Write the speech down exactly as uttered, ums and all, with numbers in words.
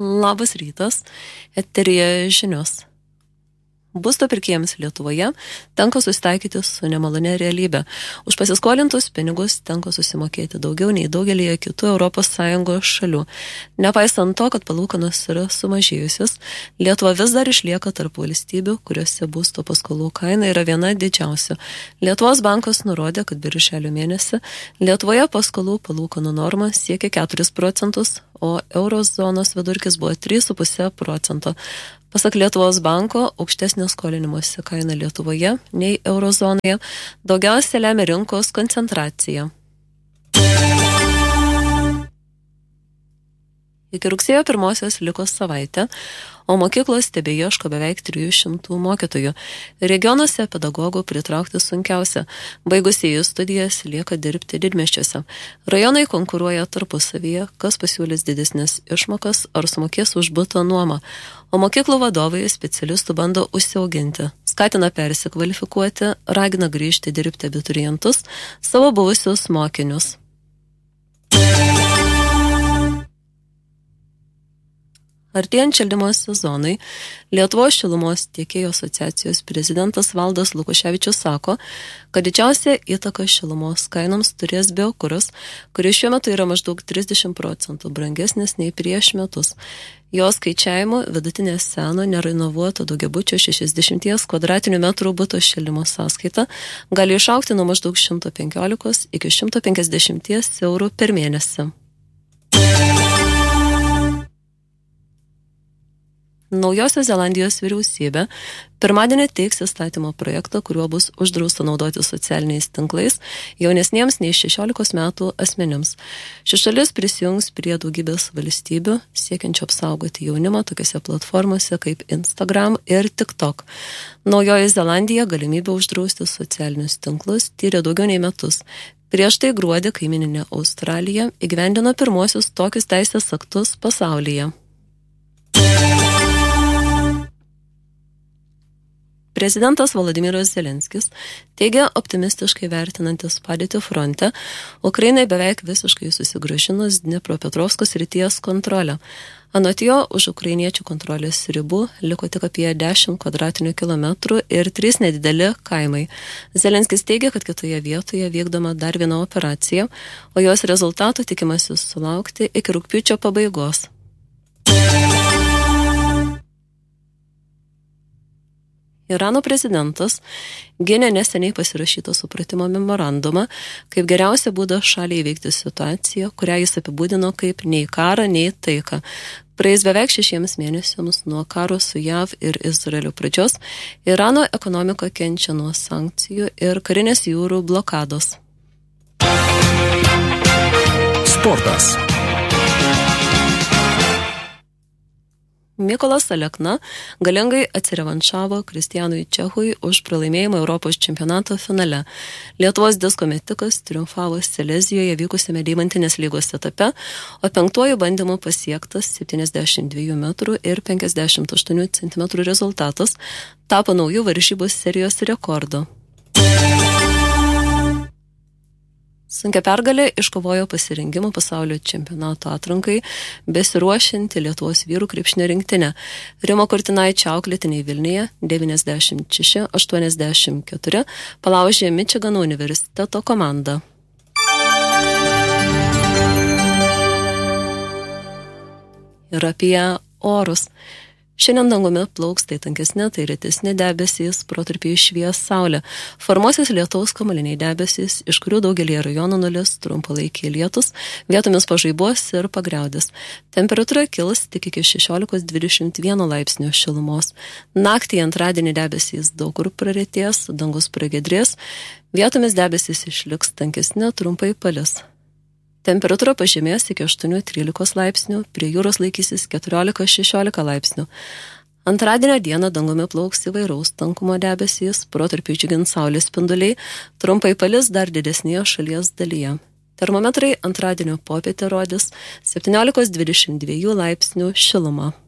Labas rytas, eteryje žinios. Būsto pirkėjams Lietuvoje tenka susitaikyti su nemalonė realybė. Už pasiskolintus pinigus tenka susimokėti daugiau nei daugelį kitų Europos Sąjungos šalių. Nepaisant to, kad palūkanos yra sumažėjusios, Lietuva vis dar išlieka tarp valstybių, kuriuose būsto paskolų kaina yra viena didžiausia. Lietuvos bankas nurodė, kad birželio mėnesį Lietuvoje paskolų palūkanų norma siekia keturis procentus, o eurozonos vidurkis buvo trys su puse procento. Pasak Lietuvos banko, aukštesnė skolinimosi kaina Lietuvoje nei eurozonoje daugiausia lemia rinkos koncentracija. Iki rugsėjo pirmosios liko savaitė, o mokyklos tebeieško beveik trijų šimtų mokytojų. Regionuose pedagogų pritraukti sunkiausia. Baigusieji studijas lieka dirbti didmiesčiuose. Rajonai konkuruoja tarpusavyje, kas pasiūlys didesnės išmokas ar sumokės už buto nuomą. O mokyklų vadovai specialistų bando užsiauginti. Skatina persikvalifikuoti, ragina grįžti dirbti abiturientus, savo buvusius mokinius. Artėjant šildymo sezonui, Lietuvos šilumos tiekėjų asociacijos prezidentas Valdas Lukoševičius sako, kad didžiausia įtaka šilumos kainoms turės biokuras, kuris šiuo metu yra maždaug trisdešimt procentų brangesnis nei prieš metus. Jo skaičiavimu vidutinė seno nerenovuoto daugiabučio šešiasdešimt kvadratinių metrų buto šildymo sąskaita gali išaugti nuo maždaug šimto penkiolikos iki šimto penkiasdešimt eurų per mėnesį. Naujosios Zelandijos vyriausybė pirmadienį teiks įstatymo projektą, kuriuo bus uždrausta naudoti socialiniais tinklais jaunesniems nei šešiolikos metų asmenims. Ši šalis prisijungs prie daugybės valstybių, siekiančių apsaugoti jaunimą tokiose platformose kaip Instagram ir TikTok. Naujoji Zelandija galimybę uždrausti socialinius tinklus tyrė daugiau nei metus. Prieš tai gruodį kaimyninė Australija įgyvendino pirmuosius tokius teisės aktus pasaulyje. Prezidentas Volodymyras Zelenskis teigia optimistiškai vertinantis padėtį fronte, Ukrainai beveik visiškai susigrąžinus Dnepropetrovsko srities kontrolę. Anot jo, už ukrainiečių kontrolės ribų liko tik apie dešimt kvadratinių kilometrų ir trys nedideli kaimai. Zelenskis teigia, kad kitoje vietoje vykdoma dar viena operacija, o jos rezultatų tikimasi sulaukti iki rugpjūčio pabaigos. Irano prezidentas gynė neseniai pasirašytą supratimo memorandumą kaip geriausia būdą šaliai įveikti situaciją, kurią jis apibūdino kaip nei karą, nei taiką. Praėjus beveik šešiems mėnesiams nuo karo su J A V ir Izraeliu pradžios, Irano ekonomika kenčia nuo sankcijų ir karinės jūrų blokados. Sportas. Mykolas Alekna galingai atsirevanšavo Kristijanui Čechui už pralaimėjimą Europos čempionato finale. Lietuvos disko metikas triumfavo Silezijoje vykusiame deimantinės lygos etape, o penktuoju bandymu pasiektas septyniasdešimt dviejų metrų ir penkiasdešimt aštuonių centimetrų rezultatas tapo naujų varžybų serijos rekordu. Sunkia pergalė iškovojo pasirengimo pasaulio čempionato atrankai besiruošianti Lietuvos vyrų krepšinio rinktinė. Rimo Kurtinaičio auklėtiniai Vilniuje devyniasdešimt šeši aštuoniasdešimt keturi palaužė Mičigano universiteto komandą. Ir apie orus. Šiandien dangumi plauks tai tankesni, tai retesni debesys, protarpiais švies saulė. Formuosis lietaus kamuoliniai debesys, iš kurių daugelį rajonų nulis trumpalaikiai lietus, vietomis pažaibuos ir pagriaudės. Temperatūra kils tik iki šešiolikos dvidešimt vieno laipsnio šilumos. Naktį antradienį debesys daug kur praretės, dangus pragiedrės, vietomis debesys išliks tankesni, trumpai palis. Temperatūra pažemės iki aštuonių trylikos laipsnių, prie jūros laikysis keturiolika šešiolika laipsnių. Antradienio dieną dangumi plauks įvairaus tankumo debesys, protarpiais džiugins saulės spinduliai, trumpai palis dar didesnėje šalies dalyje. Termometrai antradienio popietę rodys septyniolikos dvidešimt dviejų laipsnių šilumą.